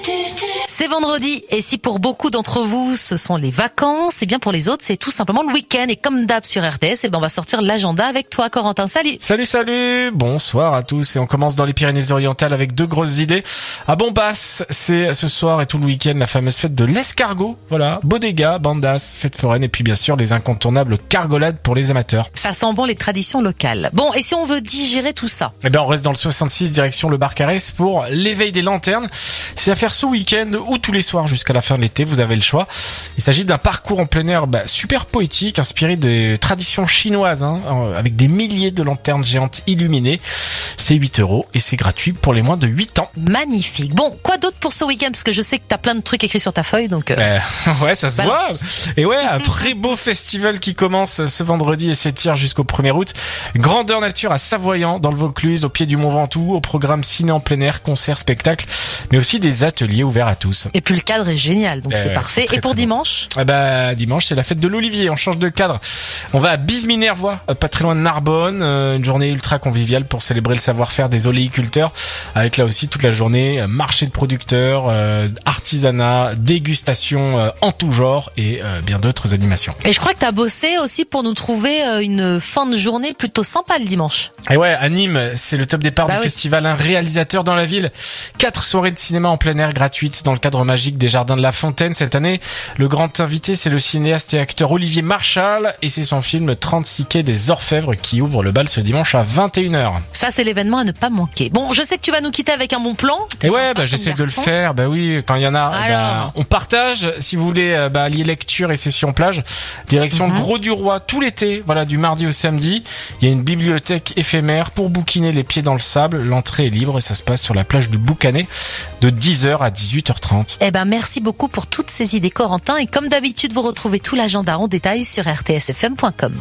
C'est vendredi, et si pour beaucoup d'entre vous ce sont les vacances, et bien pour les autres c'est tout simplement le week-end. Et comme d'hab sur RTS, on va sortir l'agenda avec toi Corentin. Salut. Salut, bonsoir à tous. Et on commence dans les Pyrénées-Orientales avec deux grosses idées. À Bombas, c'est ce soir et tout le week-end la fameuse fête de l'escargot. Voilà, bodega, bandas, fête foraine et puis bien sûr les incontournables cargolades pour les amateurs. Ça sent bon les traditions locales. Bon, et si on veut digérer tout ça? Eh bien on reste dans le 66 direction le bar Carès pour l'éveil des lanternes. C'est à faire ce week-end ou tous les soirs jusqu'à la fin de l'été, vous avez le choix. Il s'agit d'un parcours en plein air super poétique, inspiré des traditions chinoises, avec des milliers de lanternes géantes illuminées. C'est 8€ et c'est gratuit pour les moins de 8 ans. Magnifique. Bon, quoi d'autre pour ce week-end? Parce que je sais que t'as plein de trucs écrits sur ta feuille, donc... Ouais, ça se voit. Et ouais, un très beau festival qui commence ce vendredi et s'étire jusqu'au 1er août. Grandeur nature à Savoyant, dans le Vaucluse, au pied du Mont Ventoux, au programme ciné en plein air, concerts, spectacles, mais aussi des ateliers ouverts à tous. Et puis le cadre est génial, donc c'est parfait. Très, et pour très dimanche? Dimanche, c'est la fête de l'Olivier. On change de cadre. On va à Bise-Minervois, pas très loin de Narbonne. Une journée ultra conviviale pour célébrer le savoir-faire des oléiculteurs. Avec là aussi toute la journée, marché de producteurs, artisanat, dégustation en tout genre et bien d'autres animations. Et je crois que t'as bossé aussi pour nous trouver une fin de journée plutôt sympa le dimanche. Et ouais, à Nîmes, c'est le top départ du festival. Un réalisateur dans la ville. 4 soirées de cinéma en plein air gratuites dans le cadre magique des Jardins de la Fontaine. Cette année, le grand invité, c'est le cinéaste et acteur Olivier Marchal et c'est son film 36 quai des Orfèvres qui ouvre le bal ce dimanche à 21h. Ça, c'est l'événement à ne pas manquer. Bon, je sais que tu vas nous quitter avec un bon plan. Et ouais, j'essaie de le faire. Oui, quand il y en a, on partage. Si vous voulez allier lecture et session plage, direction le Gros du Roi tout l'été. Voilà, du mardi au samedi. Il y a une bibliothèque éphémère pour bouquiner les pieds dans le sable. L'entrée est libre et ça se passe sur la plage du Boucanet de 10h à 18h30. Merci beaucoup pour toutes ces idées Corentin et comme d'habitude vous retrouvez tout l'agenda en détail sur rtsfm.com.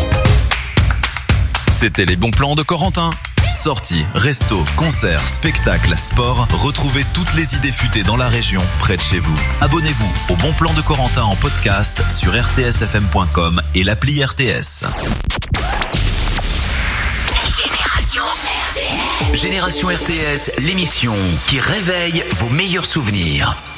C'était les bons plans de Corentin. Sorties, restos, concerts, spectacles, sport, retrouvez toutes les idées futées dans la région, près de chez vous. Abonnez-vous au Bon Plan de Corentin en podcast sur rtsfm.com et l'appli RTS. Génération RTS, l'émission qui réveille vos meilleurs souvenirs.